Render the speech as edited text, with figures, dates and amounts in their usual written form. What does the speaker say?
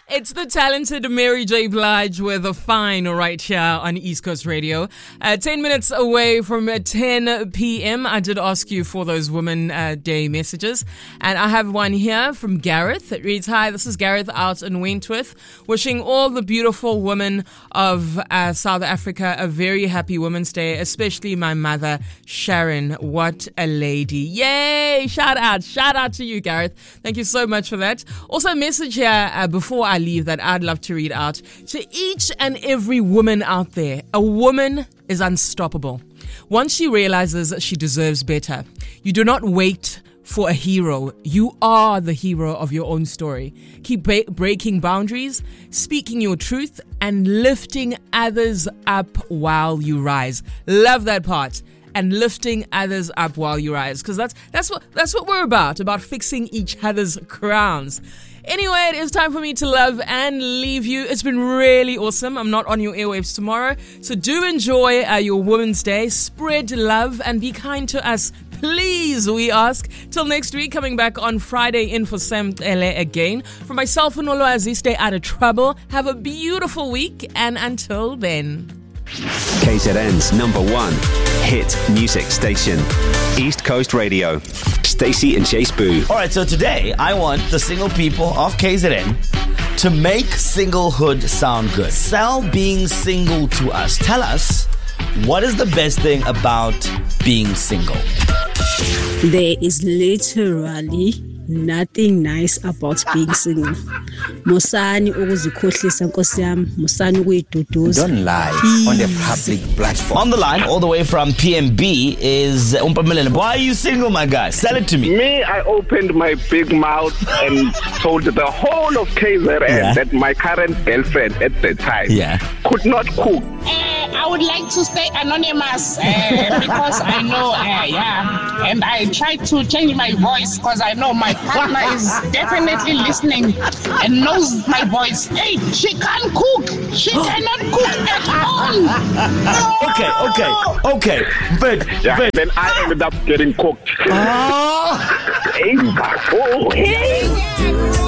It's the talented Mary J. Blige with a fine right here on East Coast Radio. 10 minutes away from 10 p.m. I did ask you for those Women Day messages. And I have one here from Gareth. It reads, "Hi, this is Gareth out in Wentworth, wishing all the beautiful women of South Africa a very happy Women's Day, especially my mother, Sharon. What a lady." Yay! Shout out to you, Gareth. Thank you so much for that. Also, a message here before I leave that I'd love to read out to each and every woman out there. A woman is unstoppable. Once she realizes she deserves better, you do not wait for a hero. You are the hero of your own story. Keep breaking boundaries, speaking your truth, and lifting others up while you rise. Love that part. And lifting others up while you rise, because that's what we're about fixing each other's crowns. Anyway, it is time for me to love and leave you. It's been really awesome. I'm not on your airwaves tomorrow, so do enjoy your Women's Day. Spread love and be kind to us, please, we ask. Till next week, coming back on Friday in for Sam Ele again. For myself and Olwazi, stay out of trouble. Have a beautiful week, and until then. KZN's #1 hit music station, East Coast Radio. Stacey and Chase Boo. All right, so today I want the single people of KZN to make singlehood sound good. Sell being single to us. Tell us, what is the best thing about being single? There is literally nothing nice about being single. Musani ukuzikhohlisa Nkosi yami, musani ukuyiduduza. Don't lie on the public platform. On the line, all the way from PMB, is Umpamelele. Why are you single, my guy? Sell it to me. Me, I opened my big mouth and told the whole of KZN that my current girlfriend at the time could not cook. I would like to stay anonymous because I know, and I try to change my voice because I know my partner is definitely listening and knows my voice. Hey, she can't cook. She cannot cook at all. Okay. But then I ended up getting cooked. Oh. Hey.